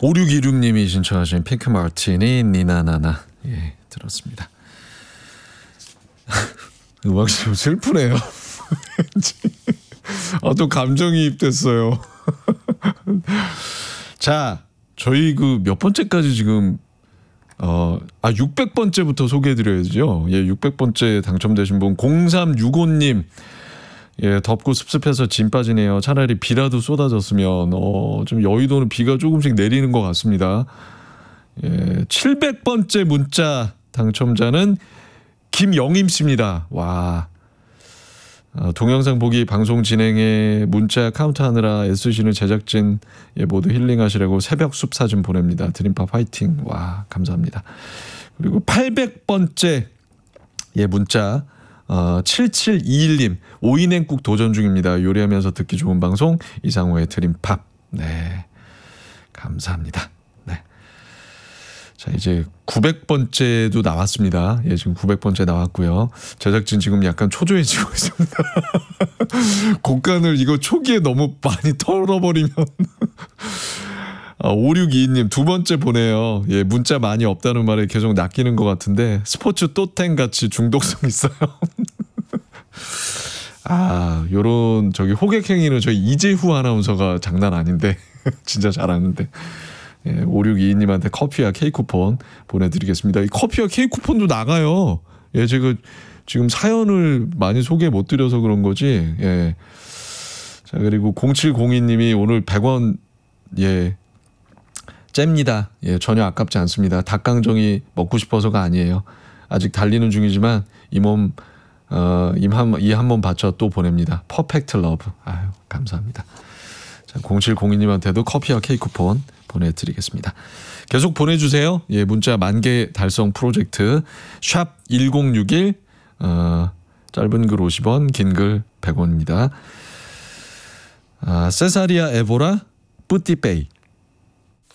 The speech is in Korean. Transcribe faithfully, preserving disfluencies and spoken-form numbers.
오육이육님이 신청하신 핑크 마티니 니나나나 예 들었습니다. 음악이 좀 슬프네요. 아, 또 감정이입됐어요. 자, 저희 그 몇 번째까지 지금 어, 아 육백 번째부터 소개해드려야죠. 예, 육백 번째 당첨되신 분 공삼육오님. 예, 덥고 습습해서 짐 빠지네요. 차라리 비라도 쏟아졌으면 어, 좀 여의도는 비가 조금씩 내리는 것 같습니다. 예, 칠백 번째 문자 당첨자는 김영임 씨입니다. 와, 어, 동영상 보기 방송 진행에 문자 카운트하느라 애쓰시는 제작진 예, 모두 힐링하시라고 새벽 숲 사진 보냅니다. 드림팝 화이팅. 와, 감사합니다. 그리고 팔백 번째 예, 문자 어, 칠칠이일님 오이냉국 도전 중입니다. 요리하면서 듣기 좋은 방송 이상호의 드림팝. 네, 감사합니다. 네. 자, 이제 구백 번째도 나왔습니다. 예, 지금 구백 번째 나왔고요. 제작진 지금 약간 초조해지고 있습니다. 곡간을 이거 초기에 너무 많이 털어버리면 아, 오육이이님 두 번째 보내요. 예, 문자 많이 없다는 말에 계속 낚이는 것 같은데 스포츠 또땡 같이 중독성 있어요. 아, 요런 저기 호객행위는 저희 이재후 아나운서가 장난 아닌데 진짜 잘하는데. 예, 오육이이님한테 커피와 케이크 쿠폰 보내드리겠습니다. 이 커피와 케이크 쿠폰도 나가요. 예, 제가 지금 사연을 많이 소개 못 드려서 그런 거지. 예. 자, 그리고 공칠공이님이 오늘 백 원 예. 잽니다. 예, 전혀 아깝지 않습니다. 닭강정이 먹고 싶어서가 아니에요. 아직 달리는 중이지만 이 몸 어, 이 한 몸 바쳐 또 보냅니다. 퍼펙트 러브. 아유, 감사합니다. 자, 공칠공이님한테도 커피와 케이크 쿠폰 보내드리겠습니다. 계속 보내주세요. 예, 문자 만개 달성 프로젝트 샵 일공육일 어, 짧은 글 오십 원, 긴 글 백 원입니다. 아, 세사리아 에보라 뿌띠페이